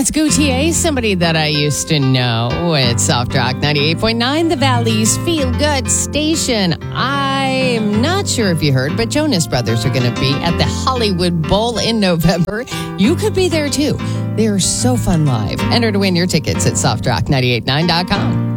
That's Gautier, somebody that I used to know. It's Soft Rock 98.9, the Valley's Feel Good station. I'm not sure if you heard, but Jonas Brothers are going to be at the Hollywood Bowl in November. You could be there too. They are so fun live. Enter to win your tickets at softrock989.com.